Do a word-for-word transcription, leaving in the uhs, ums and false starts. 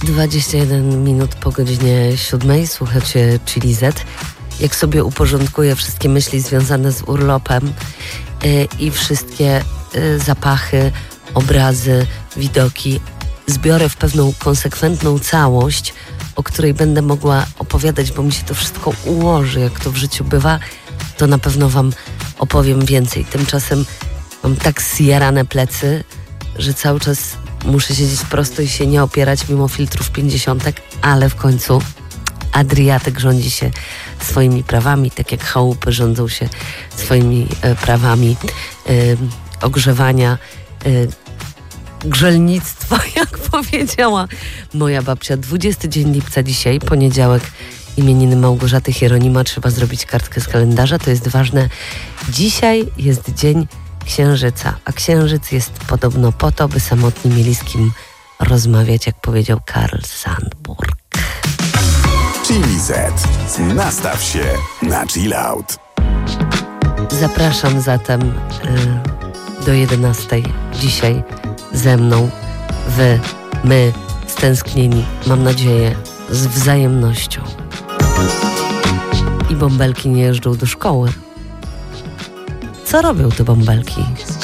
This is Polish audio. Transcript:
dwadzieścia jeden minut po godzinie siódmej. Słuchacie Chili Z. Jak sobie uporządkuję wszystkie myśli związane z urlopem yy, i wszystkie yy, zapachy, obrazy, widoki zbiorę w pewną konsekwentną całość, o której będę mogła opowiadać, bo mi się to wszystko ułoży, jak to w życiu bywa, to na pewno wam opowiem więcej. Tymczasem mam tak zjarane plecy, że cały czas muszę siedzieć prosto i się nie opierać mimo filtrów pięćdziesiątek, ale w końcu Adriatyk rządzi się swoimi prawami, tak jak chałupy rządzą się swoimi e, prawami e, ogrzewania, e, grzelnictwa, jak powiedziała moja babcia. dwudziesty dzień lipca dzisiaj, poniedziałek, imieniny Małgorzaty Hieronima. Trzeba zrobić kartkę z kalendarza, to jest ważne. Dzisiaj jest dzień Księżyca, a Księżyc jest podobno po to, by samotni mieli z kim rozmawiać, jak powiedział Karl Sandburg. Chili Z. Nastaw się na chill out. Zapraszam zatem y, do jedenastej dzisiaj ze mną, wy, my, stęsknieni, mam nadzieję, z wzajemnością. I bąbelki nie jeżdżą do szkoły. Co robią te bąbelki?